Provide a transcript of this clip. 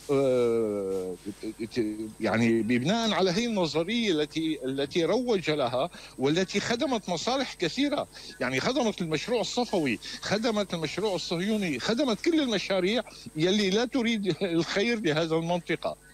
يعني بناء على هي النظرية التي روج لها، والتي خدمت مصالح كثيرة. يعني خدمت المشروع الصفوي، خدمت المشروع الصهيوني، خدمت كل المشاريع يلي لا تريد الخير لهذا المنطقة.